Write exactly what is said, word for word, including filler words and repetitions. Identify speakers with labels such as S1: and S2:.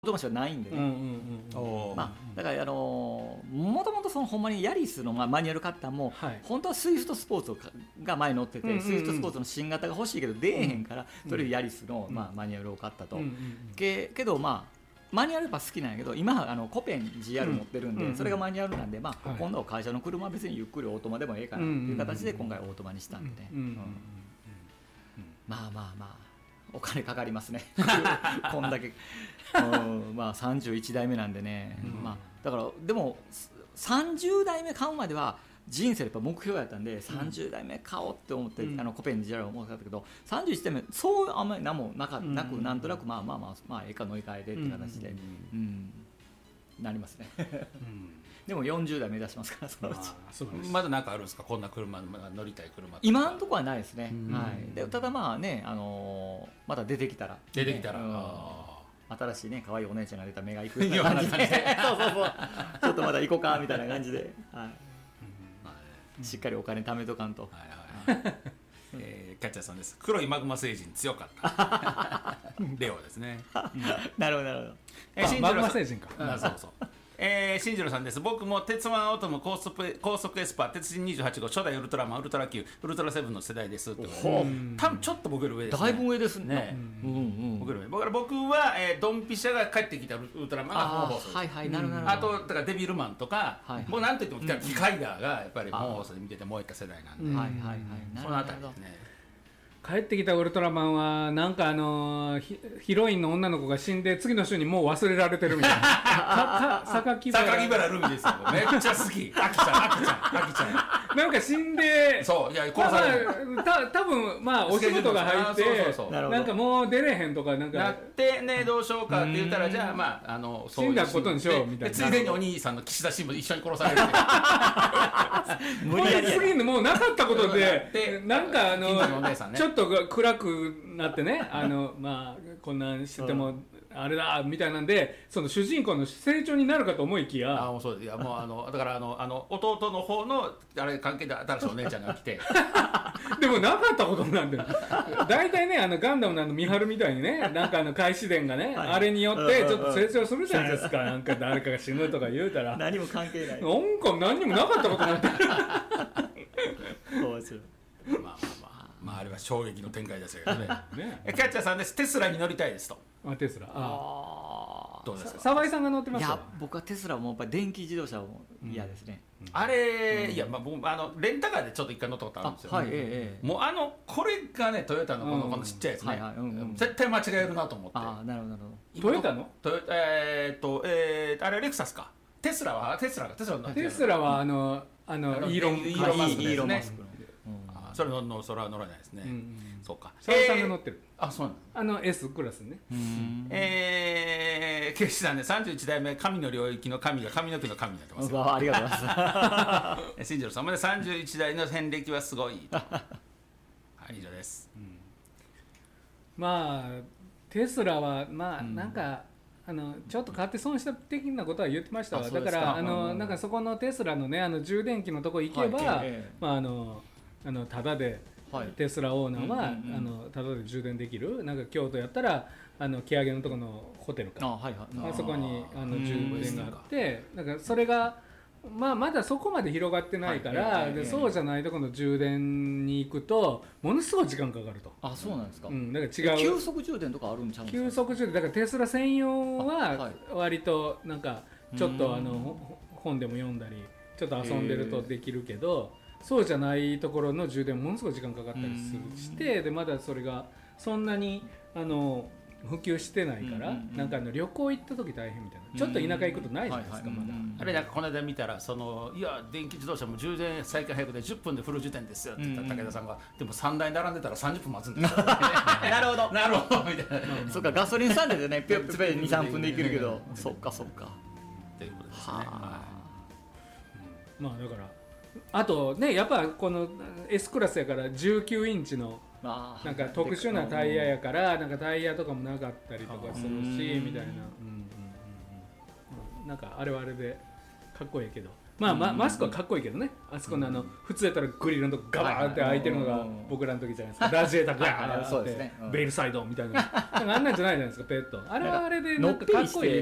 S1: とましはないんでね、
S2: うんうんうん、
S1: まあ、だからあのー、もともとそのほんまにヤリスの、まあ、マニュアル買ったも、はい、本当はスイフトスポーツが前に乗ってて、うんうんうん、スイフトスポーツの新型が欲しいけど出えへんから、うん、とりあえずヤリスの、まあ、マニュアルを買ったと、うんうんうん、け, けどまあマニュアルは好きなんやけど今あのコペン ジーアール 持ってるんで、うんうん、それがマニュアルなんで、まあはい、今度は会社の車は別にゆっくりオートマでもええかなっていう形で今回オートマにしたんでね、うんうんうん、まあまあまあお金かかりますねこんだけまあさんじゅういちだいめなんでね、うんまあ、だからでもさんじゅうだいめ買うまでは人生やっぱ目標やったんで、うん、さんじゅうだいめ買おうって思って、うん、あのコペン ジーアール を思ってたけどさんじゅういちだいめそうあんまり何もなかなく、うん、なんとなくまあまあまあまあええか乗り換えでって形で、うんうん、なりますね、うん、でもよんじゅうだい目指しますからそのうち、まあ、
S3: そうです。まだ何かあるんですかこんな車乗りたい車とか
S1: 今のところはないですね、うんはい、でただまあね、あのー、また出てきたら、ね、
S3: 出てきたら、うん、
S1: 新しいね可愛いお姉ちゃんが出た目がいくみたいな感じでそうそうそうちょっとまだ行こうかみたいな感じで、はいうん、しっかりお金貯めとかんと、はいはいはい
S3: えー、キャッチャーさんです。黒いマグマ星人強かったレオですね、うん、
S1: なるほどなるほど、
S2: えー、マグマ星人か、
S3: うん、そうそうえー、新次郎さんです。僕も鉄腕オートム高速、高速エスパー鉄人にじゅうはち号初代ウルトラマンウルトラ Q ウルトラセブンの世代ですって多分ちょっと僕より上ですね。
S1: だいぶ上ですね、
S3: うんうん、僕より上僕, 僕は、えー、ドンピシャが帰ってきたウルトラマンが本放送です。
S1: はいはいなるほど、うん、
S3: あとだからデビルマンとか、はいはい、もうなんといってもキカイダーがやっぱり本放送で見ててもう一回世代なんで、うん、はいはいはいそのあたりですね。
S2: 帰ってきたウルトラマンはなんかあのー、ヒロインの女の子が死んで次の週にもう忘れられてるみたいな
S3: 榊原ルミですよめっちゃ好きアキちゃんアキちゃんアキちゃん
S2: なんか死んで
S3: そういや殺される、
S2: まあ、た多分まあお仕事が入ってそうそうそうなんかもう出れへんとかなんか
S3: なってねどうしようかって言ったらじゃあまああの
S2: そういう死んだことにしようみたいな
S3: ついでにお兄さんの岸田新聞一緒に殺される
S2: 無理やり次にもうなかったことでなんかあのちょっと暗くなってねあのまあこんなんしててもあれだみたいなんでその主人公の成長になるかと思いきや
S3: あもうそういやもうあのだからあのあの弟の方のあれ関係で新しいお姉ちゃんが来て
S2: でもなかったことになってる大体ねあのガンダムのあのミハルみたいにねなんかあの開始伝がね、はい、あれによってちょっと成長するじゃないですかなんか誰かが死ぬとか言うたら
S1: 何も関係ない
S2: なんか何にもなかったことになってる
S1: 面白い
S3: まあまあまあまああれは衝撃の展開ですけどねねキャッチャーさんです。テスラに乗りたいですと。
S2: あテスラ
S3: あどうですか。
S2: 沢井さんが乗ってますか。
S1: いや僕はテスラもやっぱり電気自動車も嫌ですね、
S3: うん、あれ、うん、いやまあ僕あのレンタカーでちょっと一回乗ったことあるんですよ、
S1: はいええ、
S3: もうあのこれがねトヨタのこの、うん、このちっちゃいやつね、はいはいうんうん、絶対間違えるなと思って。
S1: あなるほどなるほ
S2: ど。トヨタの
S3: トヨえー、っとえー、あれレクサスか。テスラはテスラがテスラの
S2: テスラはあのあのイーロン
S3: イーロンマスクですね。それののそれは乗らないですね、うんうん、そうか
S2: 沢井さんが乗ってる、
S3: えー、あそうなの
S2: あの S クラスね。
S3: うんえー、ケイシさんねさんじゅういちだいめ神の領域の神が髪の毛の神になってますよ。
S1: ありがとうござい
S3: ます新次郎さんまでさんじゅういちだいの遍歴はすごいはい以上です、うん、
S2: まあテスラはまあなんか、うん、あのちょっと買って損した的なことは言ってましたわ。だからあの、うん、なんかそこのテスラのねあの充電器のとこ行けば、はいええまあ、あのあのタダでテスラオーナーは、はいうんうんうん、あのタダで充電できるなんか京都やったらあの木上のとこのホテルか あ、はいはい、あそこにあの充電があってなんかそれが、まあ、まだそこまで広がってないから、はい、でそうじゃないところの充電に行くとものすごい時間かかると。
S1: あそうなんですか、
S2: うん、だから違う
S1: 急速充電とかあるんちゃうんですか。
S2: 急速充電だからテスラ専用は割となんかちょっとあの本でも読んだりちょっと遊んでるとできるけどそうじゃないところの充電ものすごい時間かかったりするしてでまだそれがそんなにあの普及してないから、うんうんうん、なんかあの旅行行った時大変みたいなちょっと田舎行くとないじゃないですか、うんうん、まだ、うんうん、
S3: あれなんかこの間見たらそのいや電気自動車も充電最近早くでじゅっぷんでフル充電ですよって言った武田さんが、うんうん、でもさんだい並んでたらさんじゅっぷん待つんですよ
S1: なるほど
S3: なるほどみたいな
S1: そっかガソリンスタンドでねピュッピュッにさんぷんで行けるけどそっかそっか
S3: ということですね。は
S2: い、うん、まあだからあとねやっぱこの S クラスやからじゅうきゅうインチのなんか特殊なタイヤやからなんかタイヤとかもなかったりとかするしみたいな、うんうんうん、なんかあれはあれでかっこいいけどまあ、ま、マスクはかっこいいけどね、あそこのあの普通やったらグリルのとこガバーって開いてるのが僕らの時じゃないですか、ラジエーターガーってベイルサイドみたいな、なんかあんなんじゃないじゃないですか、ペットあれはあれでなんかかっこいい